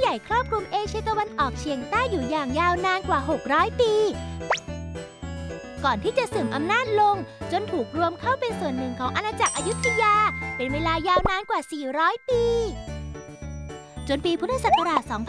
ญ่ครอบคลุมเอเชียตะวันออกเฉียงใต้อยู่อย่างยาวนานกว่า600 ปีก่อนที่จะเสื่อมอำนาจลงจนถูกรวมเข้าเป็นส่วนหนึ่งของอาณาจักรอยุธยาเป็นเวลายาวนานกว่า400 ปีจนปีพุทธศักราช